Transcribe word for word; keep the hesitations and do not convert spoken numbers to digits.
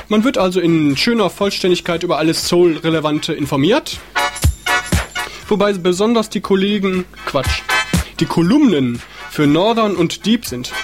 Man wird also in schöner Vollständigkeit über alles Soul-Relevante informiert. Wobei besonders die Kollegen, Quatsch, die Kolumnen für Northern und Deep sind.